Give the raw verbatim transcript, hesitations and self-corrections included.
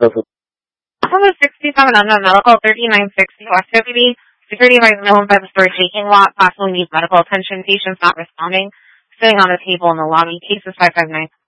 Also, sixty-seven unknown medical, thirty-nine sixty West Deputy. Security advised no one by the storage taking lot. Possibly needs medical attention. Patients not responding. Sitting on the table in the lobby. Cases five five nine.